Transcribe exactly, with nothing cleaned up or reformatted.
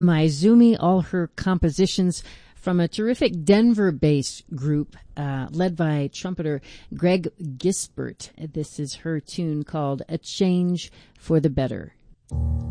Maizumi, all her compositions from a terrific Denver-based group uh, led by trumpeter Greg Gisbert. This is her tune called A Change for the Better.